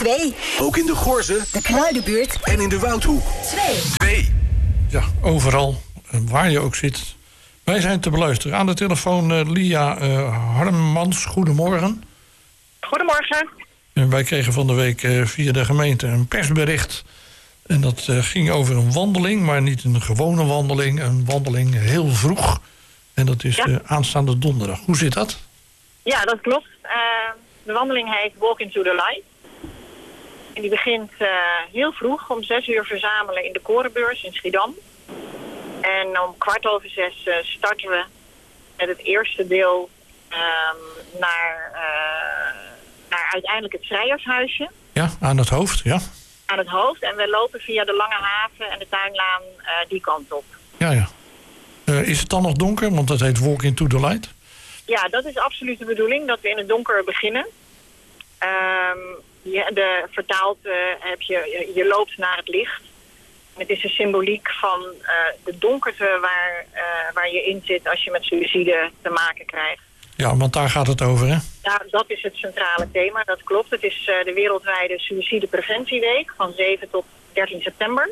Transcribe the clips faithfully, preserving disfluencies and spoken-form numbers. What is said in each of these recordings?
twee. Ook in de Goorze, de Kruidenbuurt en in de Woudhoek. twee. twee. Ja, overal, waar je ook zit. Wij zijn te beluisteren. Aan de telefoon uh, Lia uh, Harmans. Goedemorgen. Goedemorgen. En wij kregen van de week uh, via de gemeente een persbericht. En dat uh, ging over een wandeling, maar niet een gewone wandeling. Een wandeling heel vroeg. En dat is ja. uh, aanstaande donderdag. Hoe zit dat? Ja, dat klopt. Uh, de wandeling heet Walk into the Light. En die begint uh, heel vroeg, om zes uur verzamelen in de Korenbeurs in Schiedam. En om kwart over zes uh, starten we met het eerste deel um, naar, uh, naar uiteindelijk het Schrijershuisje. Ja, aan het hoofd, ja. Aan het hoofd. En we lopen via de Lange Haven en de Tuinlaan uh, die kant op. Ja, ja. Uh, is het dan nog donker? Want dat heet Walk into the Light. Ja, dat is absoluut de bedoeling, dat we in het donker beginnen. Um, je, de, vertaald uh, heb je, je loopt naar het licht. Het is een symboliek van uh, de donkerte waar, uh, waar je in zit als je met suïcide te maken krijgt. Ja, want daar gaat het over, hè? Ja, dat is het centrale thema, dat klopt. Het is uh, de wereldwijde suïcidepreventieweek van zeven tot dertien september.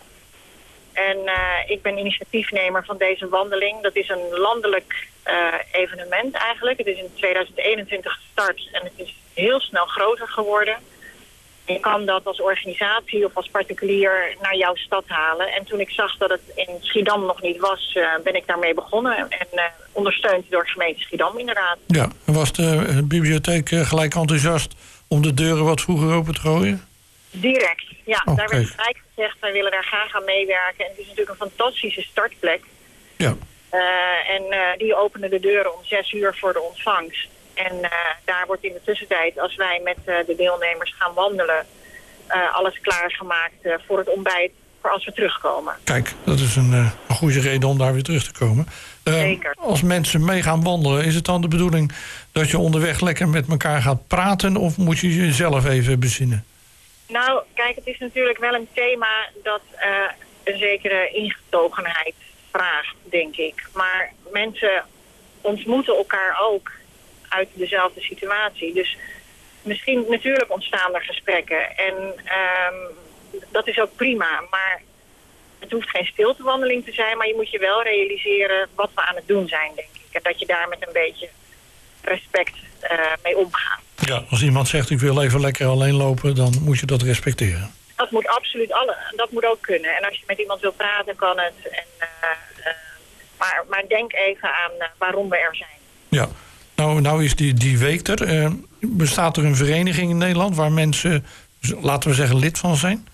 En uh, ik ben initiatiefnemer van deze wandeling. Dat is een landelijk uh, evenement eigenlijk. Het is in tweeduizend eenentwintig gestart en het is heel snel groter geworden. Je kan dat als organisatie of als particulier naar jouw stad halen. En toen ik zag dat het in Schiedam nog niet was, uh, ben ik daarmee begonnen. En uh, ondersteund door gemeente Schiedam inderdaad. Ja, en was de bibliotheek uh, gelijk enthousiast om de deuren wat vroeger open te gooien? Direct, ja. Oh, daar werd kijk. gelijk gezegd, wij willen daar graag aan meewerken. En het is natuurlijk een fantastische startplek. Ja. Uh, en uh, die openen de deuren om zes uur voor de ontvangst. En uh, daar wordt in de tussentijd, als wij met uh, de deelnemers gaan wandelen, uh, alles klaargemaakt uh, voor het ontbijt, voor als we terugkomen. Kijk, dat is een, uh, een goede reden om daar weer terug te komen. Uh, Zeker. Als mensen mee gaan wandelen, is het dan de bedoeling dat je onderweg lekker met elkaar gaat praten, of moet je jezelf even bezinnen? Nou, kijk, het is natuurlijk wel een thema dat uh, een zekere ingetogenheid vraagt, denk ik. Maar mensen ontmoeten elkaar ook uit dezelfde situatie. Dus misschien, natuurlijk ontstaan er gesprekken. En um, dat is ook prima. Maar het hoeft geen stiltewandeling te zijn, maar je moet je wel realiseren wat we aan het doen zijn, denk ik. En dat je daar met een beetje respect uh, mee omgaat. Ja, als iemand zegt ik wil even lekker alleen lopen, dan moet je dat respecteren. Dat moet absoluut alle, dat moet ook kunnen. En als je met iemand wil praten, kan het. En, uh, uh, maar, maar denk even aan uh, waarom we er zijn. Ja, nou, nou is die, die week er. Uh, bestaat er een vereniging in Nederland waar mensen, laten we zeggen, lid van zijn?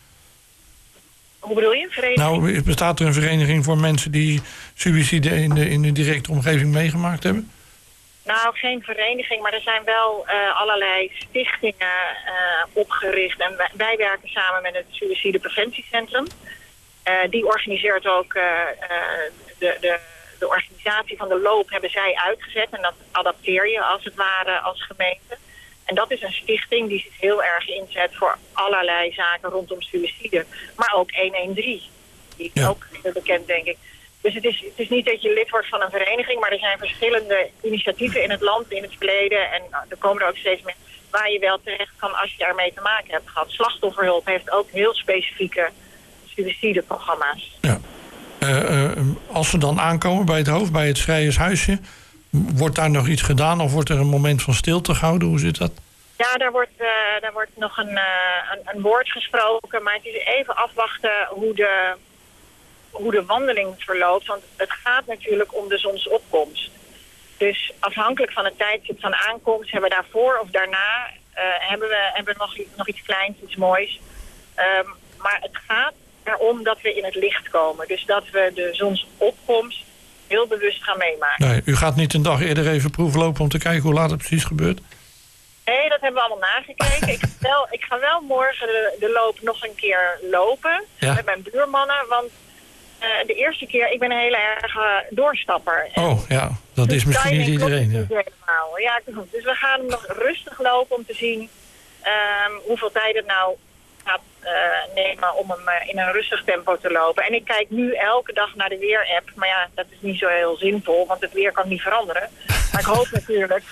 Hoe bedoel je, een vereniging? Nou, bestaat er een vereniging voor mensen die suïcide in de, in de directe omgeving meegemaakt hebben? Nou, geen vereniging, maar er zijn wel uh, allerlei stichtingen uh, opgericht. En wij, wij werken samen met het Suïcidepreventiecentrum. Uh, die organiseert ook uh, uh, de, de, de organisatie van de loop hebben zij uitgezet. En dat adapteer je als het ware als gemeente. En dat is een stichting die zich heel erg inzet voor allerlei zaken rondom suïcide. Maar ook honderddertien. Die is Ja. ook heel bekend, denk ik. Dus het is, het is niet dat je lid wordt van een vereniging, maar er zijn verschillende initiatieven in het land, in het verleden. En er komen er ook steeds meer waar je wel terecht kan als je ermee te maken hebt gehad. Slachtofferhulp heeft ook heel specifieke suïcideprogramma's. Ja. Uh, uh, als ze dan aankomen bij het hoofd, bij het Schrijershuisje, wordt daar nog iets gedaan of wordt er een moment van stilte gehouden? Hoe zit dat? Ja, daar wordt, uh, daar wordt nog een, uh, een, een woord gesproken, maar het is even afwachten hoe de, hoe de wandeling verloopt. Want het gaat natuurlijk om de zonsopkomst. Dus afhankelijk van het tijdstip van aankomst hebben we daarvoor of daarna uh, hebben we, hebben we nog, nog iets kleins, iets moois. Um, maar het gaat erom dat we in het licht komen. Dus dat we de zonsopkomst heel bewust gaan meemaken. Nee, u gaat niet een dag eerder even proeflopen om te kijken hoe laat het precies gebeurt? Nee, dat hebben we allemaal nagekeken. ik, ga wel, ik ga wel morgen de, de loop nog een keer lopen Ja. met mijn buurmannen. Want uh, de eerste keer, ik ben een hele erg uh, doorstapper. Oh ja, dat is misschien niet iedereen. Ja. Niet helemaal. Ja, klopt. Dus we gaan nog rustig lopen om te zien um, hoeveel tijd het nou gaat uh, nemen om hem uh, in een rustig tempo te lopen. En ik kijk nu elke dag naar de weerapp. Maar ja, dat is niet zo heel zinvol, want het weer kan niet veranderen. Maar ik hoop natuurlijk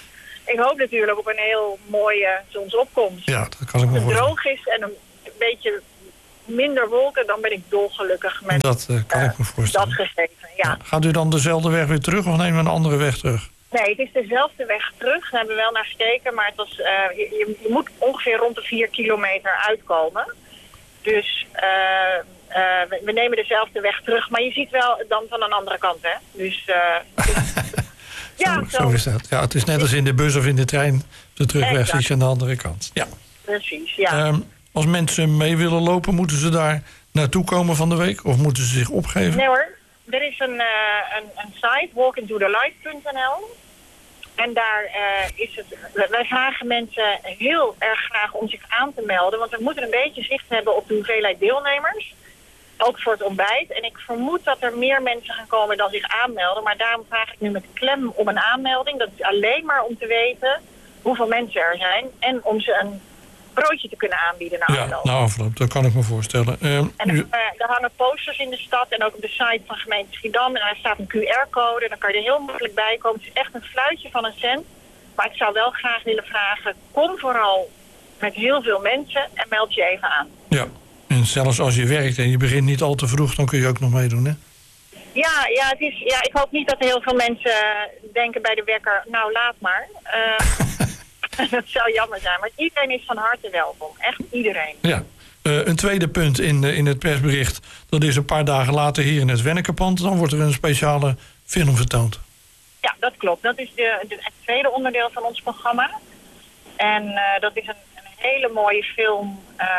Ik hoop natuurlijk op een heel mooie zonsopkomst. Ja, dat kan ik me Als het voorstellen. droog is en een beetje minder wolken, dan ben ik dolgelukkig met Dat uh, kan uh, ik me voorstellen. dat gegeven. Ja. Ja. Gaat u dan dezelfde weg weer terug of nemen we een andere weg terug? Nee, het is dezelfde weg terug. Daar hebben we wel naar gekeken, maar het was, uh, je, je moet ongeveer rond de vier kilometer uitkomen. Dus uh, uh, we, we nemen dezelfde weg terug, maar je ziet wel dan van een andere kant, hè. Dus, uh, dus ja, zo, zo is dat. Ja, het is net als in de bus of in de trein. De terugweg exact. is aan de andere kant. Ja. Precies, ja. Um, als mensen mee willen lopen, moeten ze daar naartoe komen van de week? Of moeten ze zich opgeven? Nee hoor, er is een, uh, een, een site, walk into the light punt n l. En daar uh, is het... Wij vragen mensen heel erg graag om zich aan te melden. Want we moeten een beetje zicht hebben op de hoeveelheid deelnemers. Ook voor het ontbijt. En ik vermoed dat er meer mensen gaan komen dan zich aanmelden. Maar daarom vraag ik nu met klem om een aanmelding. Dat is alleen maar om te weten hoeveel mensen er zijn. En om ze een broodje te kunnen aanbieden na afloop. Ja, na afloop, dat kan ik me voorstellen. Uh, en u... uh, er hangen posters in de stad en ook op de site van gemeente Schiedam. En daar staat een Q R-code en dan kan je er heel makkelijk bij komen. Het is echt een fluitje van een cent. Maar ik zou wel graag willen vragen, kom vooral met heel veel mensen en meld je even aan. Ja, en zelfs als je werkt en je begint niet al te vroeg, dan kun je ook nog meedoen, hè? Ja, ja, het is, ja, ik hoop niet dat er heel veel mensen denken bij de wekker, nou laat maar. Uh, dat zou jammer zijn, maar iedereen is van harte welkom. Echt iedereen. Ja. Uh, een tweede punt in, uh, in het persbericht. Dat is een paar dagen later hier in het Wennekerpand. Dan wordt er een speciale film vertoond. Ja, dat klopt. Dat is de, de, het tweede onderdeel van ons programma. En uh, dat is een, een hele mooie film uh,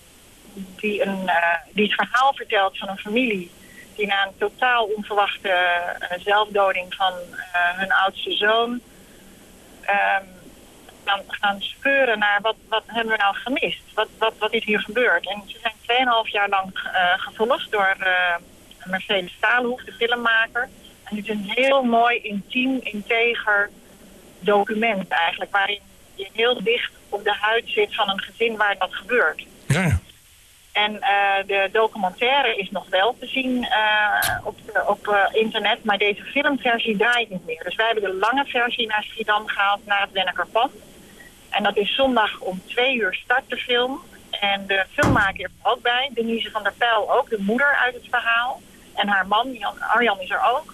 die, een, uh, die het verhaal vertelt van een familie die na een totaal onverwachte uh, zelfdoding van uh, hun oudste zoon Um, gaan, gaan speuren naar wat, wat hebben we nou gemist? Wat, wat, wat is hier gebeurd? En ze zijn tweeënhalf jaar lang uh, gevolgd door uh, Mercedes Staalhoef, de filmmaker. En het is een heel mooi, intiem, integer document eigenlijk, waarin je heel dicht op de huid zit van een gezin waar dat gebeurt. Ja, ja. En uh, de documentaire is nog wel te zien uh, op, op uh, internet, maar deze filmversie draait niet meer. Dus wij hebben de lange versie naar Schiedam gehaald, naar het Wennekerpand. En dat is zondag om twee uur start de film. En de filmmaker is er ook bij, Denise van der Pijl ook, de moeder uit het verhaal. En haar man, Jan, Arjan, is er ook.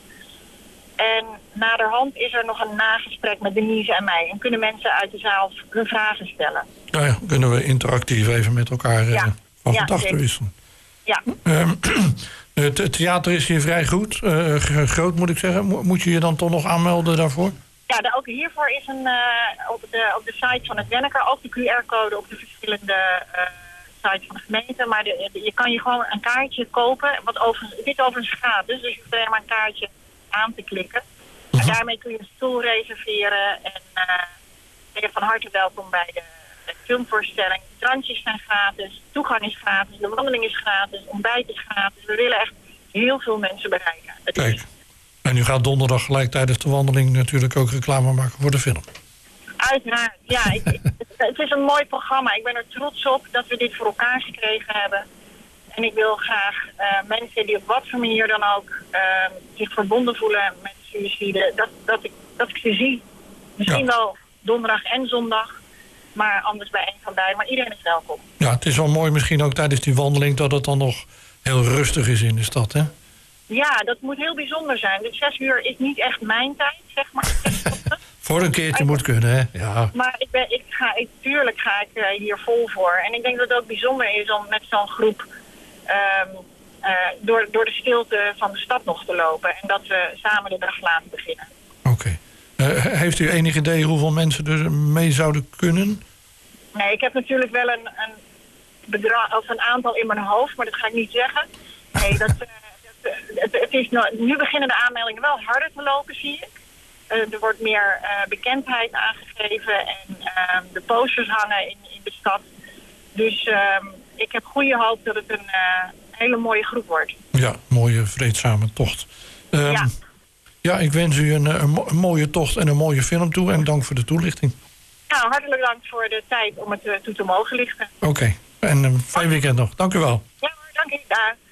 En naderhand is er nog een nagesprek met Denise en mij. En kunnen mensen uit de zaal hun vragen stellen. Ja, ja, kunnen we interactief even met elkaar uh, ja. van ja, gedachten wisselen. Ja. Um, het theater is hier vrij goed, uh, groot moet ik zeggen. Mo- moet je je dan toch nog aanmelden daarvoor? Ja, de, ook hiervoor is een, uh, op, de, op de site van het Wenneker ook de Q R-code op de verschillende uh, sites van de gemeente. Maar de, de, je kan je gewoon een kaartje kopen. Wat over, het is overigens gratis, dus je hoeft alleen maar een kaartje aan te klikken. Uh-huh. En daarmee kun je een stoel reserveren. En uh, ben je van harte welkom bij de, de filmvoorstelling. De drankjes zijn gratis, toegang is gratis, de wandeling is gratis, ontbijt is gratis. We willen echt heel veel mensen bereiken. Het Kijk. is, En u gaat donderdag gelijk tijdens de wandeling natuurlijk ook reclame maken voor de film. Uiteraard, ja. Ik, ik, het is een mooi programma. Ik ben er trots op dat we dit voor elkaar gekregen hebben. En ik wil graag uh, mensen die op wat voor manier dan ook uh, zich verbonden voelen met suïcide, dat, dat, ik, dat ik ze zie. Misschien ja. wel donderdag en zondag, maar anders bij één van beiden. Maar iedereen is welkom. Ja, het is wel mooi misschien ook tijdens die wandeling dat het dan nog heel rustig is in de stad, hè? Ja, dat moet heel bijzonder zijn. Dus zes uur is niet echt mijn tijd, zeg maar. Voor een keertje moet kunnen, hè? Ja. Maar ik ben, ik ga, ik, tuurlijk ga ik uh, hier vol voor. En ik denk dat het ook bijzonder is om met zo'n groep um, uh, door, door de stilte van de stad nog te lopen. En dat we samen de dag laten beginnen. Oké. Okay. Uh, heeft u enig idee hoeveel mensen er mee zouden kunnen? Nee, ik heb natuurlijk wel een, een bedrag of een aantal in mijn hoofd, maar dat ga ik niet zeggen. Nee, dat... Uh, Het, het is nou, nu beginnen de aanmeldingen wel harder te lopen, zie ik. Uh, er wordt meer uh, bekendheid aangegeven en uh, de posters hangen in, in de stad. Dus uh, ik heb goede hoop dat het een uh, hele mooie groep wordt. Ja, mooie vreedzame tocht. Um, ja. ja, ik wens u een, een, een mooie tocht en een mooie film toe en dank voor de toelichting. Nou, hartelijk dank voor de tijd om het uh, toe te mogen lichten. Oké, okay. En een fijn weekend nog. Dank u wel. Ja, dank u. Daar.